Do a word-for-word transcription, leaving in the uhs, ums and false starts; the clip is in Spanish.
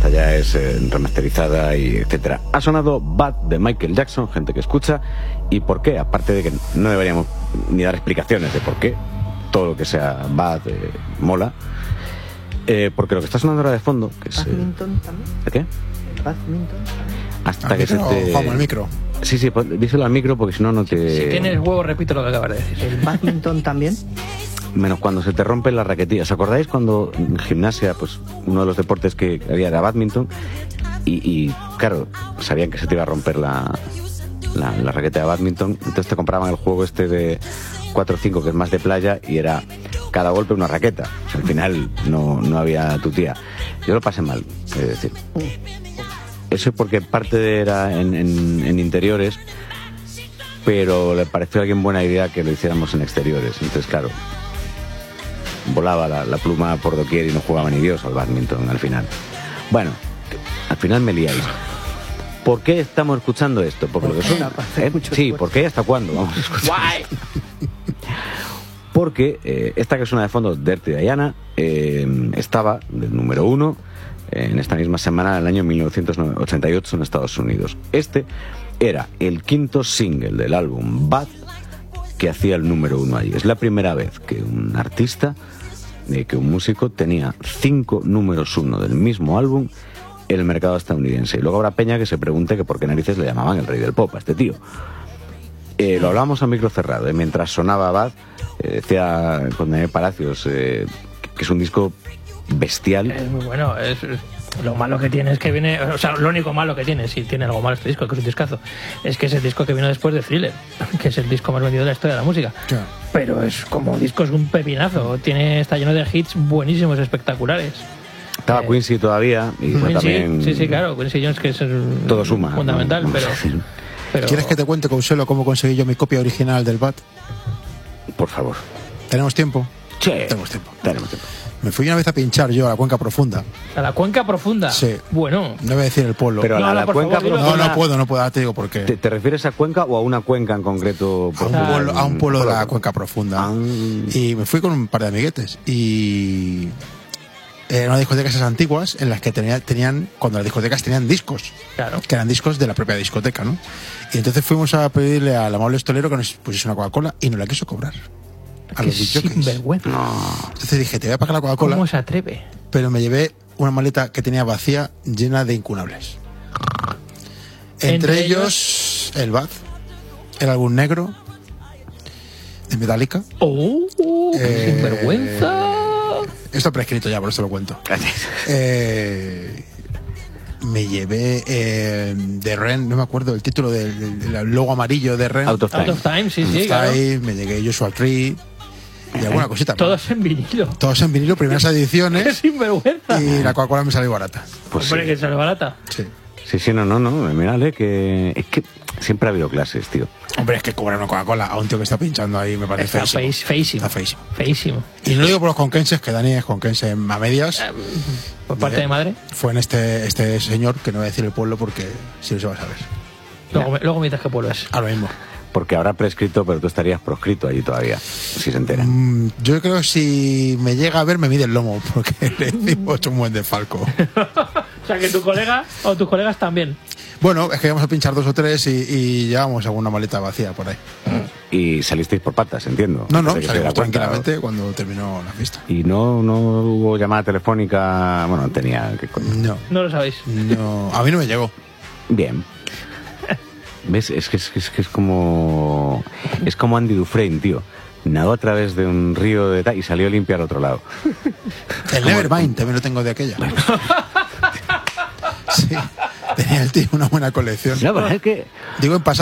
esta ya es eh, remasterizada y etcétera. Ha sonado Bad de Michael Jackson, gente que escucha. ¿Y por qué? Aparte de que no deberíamos ni dar explicaciones de por qué todo lo que sea Bad eh, mola. Eh, porque lo que está sonando ahora de fondo, que es... ¿Badminton también? ¿De qué? ¿Badminton? Hasta que se te... Vamos, el micro. Sí, sí, díselo al micro porque si no, no te... Si tienes huevo, repito lo que acabas de decir. ¿El badminton también? Menos cuando se te rompen las raquetillas. ¿Os acordáis cuando en gimnasia, pues uno de los deportes que había era badminton? Y, y claro, sabían que se te iba a romper la, la, la raqueta de badminton. Entonces te compraban el juego este de cuatro o cinco, que es más de playa, y era cada golpe una raqueta. O sea, al final no, no había tu tía. Yo lo pasé mal, es decir. Eso es porque parte era en, en, en interiores, pero le pareció a alguien buena idea que lo hiciéramos en exteriores. Entonces, claro, volaba la, la pluma por doquier y no jugaba ni Dios al badminton al final. Bueno, al final me liáis. ¿Por qué estamos escuchando esto? Porque lo que son, ¿eh? Sí, ¿por qué y hasta cuándo vamos a escuchar? Porque eh, esta que suena de fondo, Dirty Diana, eh, estaba del número uno en esta misma semana del año mil novecientos ochenta y ocho en Estados Unidos. Este era el quinto single del álbum Bad que hacía el número uno allí. Es la primera vez que un artista, eh, que un músico tenía cinco números uno del mismo álbum en el mercado estadounidense. Y luego habrá peña que se pregunte que por qué narices le llamaban el rey del pop a este tío. Eh, lo hablábamos a micro cerrado, eh, mientras sonaba Bad, eh, decía con Daniel Palacios eh, que es un disco bestial. Es muy bueno. Es, es, lo malo que tiene es que viene, o sea, lo único malo que tiene, si tiene algo malo este disco, que es un discazo, es que es el disco que vino después de Thriller, que es el disco más vendido de la historia de la música. Claro. Pero es como disco, es un pepinazo, tiene, está lleno de hits buenísimos, espectaculares. Estaba eh, Quincy todavía y Quincy, también... sí, sí, claro, Quincy Jones, que es el todo suma, fundamental, ¿no? pero, pero... ¿Quieres que te cuente, Consuelo, cómo conseguí yo mi copia original del Bad? Por favor. ¿Tenemos tiempo? Sí. Tenemos tiempo. Tenemos tiempo. Me fui una vez a pinchar yo a la Cuenca Profunda. ¿A la Cuenca Profunda? Sí. Bueno. No voy a decir el pueblo. Pero no, a la, la Cuenca favor, Profunda... No, no puedo, no puedo, ahora te digo por qué. ¿Te, te refieres a Cuenca o a una cuenca en concreto? A un pueblo, a un pueblo de la Cuenca Profunda. Ah. Y me fui con un par de amiguetes. Y... Eran unas discotecas esas antiguas en las que tenía, tenían, cuando las discotecas tenían discos. Claro. Que eran discos de la propia discoteca, ¿no? Y entonces fuimos a pedirle al amable hostelero que nos pusiese una Coca-Cola y no la quiso cobrar. A los sinvergüenza. No. Entonces dije, te voy a pagar la Coca-Cola. ¿Cómo se atreve? Pero me llevé una maleta que tenía vacía, llena de incunables. Entre, Entre ellos, el Bad, el álbum negro de Metallica. ¡Oh! ¡Qué sinvergüenza! Esto prescrito ya, por eso lo cuento. eh, me llevé eh, de Ren, no me acuerdo el título del, del logo amarillo de Ren. Out of Time. Out of Time, sí, Out sí, of claro. Time, me llegué Joshua Tree y alguna cosita. Todos en vinilo. Todos en vinilo, primeras ediciones. ¡Qué sinvergüenza! Y la Coca-Cola me salió barata. Pues Hombre, sí. que sale barata. Sí. Sí, sí, no, no, no, mírale que... Es que siempre ha habido clases, tío. Hombre, es que cobrar una Coca-Cola a un tío que está pinchando ahí me parece Está feísimo. feísimo. Está feísimo. Feísimo. Y no lo digo por los conquenses, que Dani es conquense a medias. ¿Por parte de madre? Fue en este, este señor, que no voy a decir el pueblo porque si no se va a saber. Luego, me, luego me dices qué pueblo es. Ahora mismo. Porque habrá prescrito, pero tú estarías proscrito allí todavía, si se entera. Mm, yo creo que si me llega a ver me mide el lomo, porque le decimos un buen desfalco. O sea, que tu colega o tus colegas también. Bueno, es que íbamos a pinchar dos o tres y, y llevamos alguna maleta vacía por ahí. Y salisteis por patas, entiendo. No, no, Antes de que se salimos diera cuenta. tranquilamente cuando terminó la fiesta. Y no, no hubo llamada telefónica, bueno, tenía que... No, No lo sabéis. no, a mí no me llegó. Bien. ¿Ves? Es que es, es, que es como... Es como Andy Dufresne, tío. Nadó a través de un río de tal y salió limpio al otro lado. El Nevermind también lo tengo de aquella. Sí, tenía el tío una buena colección. No, pero es que... Digo en pasado.